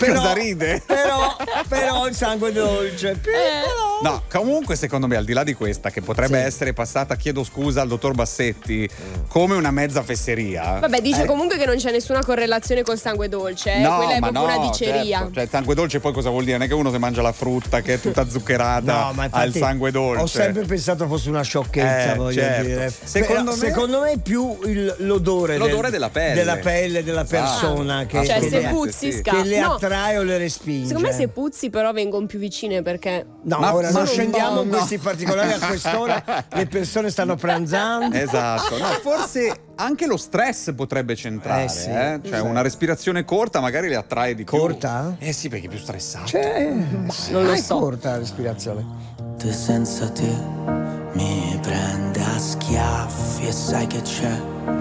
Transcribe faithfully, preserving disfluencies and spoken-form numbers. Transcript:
però, cosa ride? Però, però il sangue dolce. Piccolo. No, comunque secondo me al di là di questa che potrebbe Sì. essere passata, chiedo scusa al dottor Bassetti, come una mezza fesseria. Vabbè, dice eh, comunque che non c'è nessuna correlazione col sangue dolce, eh? No, Quella è ma proprio no, una diceria. certo. Cioè il sangue dolce poi cosa vuol dire? Non è che uno si mangia la frutta che è tutta zuccherata No, ma ha infatti il sangue dolce. ho sempre pensato fosse una sciocchezza, Eh, voglio certo. dire. Secondo Però, me- secondo me è più il- l'odore, L'odore del- della pelle. della pelle della persona Ah, che, Cioè, che se assolutamente, le, puzzi, sì. scappa. che le No, attrae o le respinge. secondo me se puzzi però vengono più vicine perché... No, Ma- ora ma non non- scendiamo in no. questi particolari a quest'ora, le persone stanno pranzando. Esatto, no, forse anche lo stress potrebbe centrare, Eh sì, eh? Cioè sì. una respirazione corta magari le attrae di più. Corta? Eh sì, perché è più stressato. Cioè, non lo è so. corta la respirazione. Te senza te mi prende a schiaffi e sai che c'è